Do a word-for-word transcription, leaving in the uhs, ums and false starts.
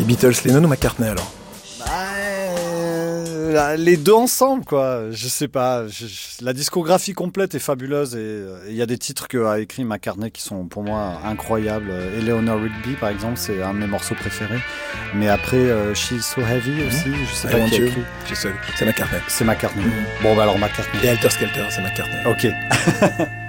Beatles, Lennon ou McCartney alors? Bah, euh, les deux ensemble, quoi. Je sais pas. Je, je, la discographie complète est fabuleuse et il y a des titres qu'a écrit McCartney qui sont pour moi incroyables. Eleanor Rigby, par exemple, c'est un de mes morceaux préférés. Mais après, euh, She's So Heavy aussi, mmh. je sais pas qui a écrit. C'est McCartney. C'est McCartney. Mmh. Bon, bah alors McCartney. Et Helter Skelter, c'est McCartney. Ok.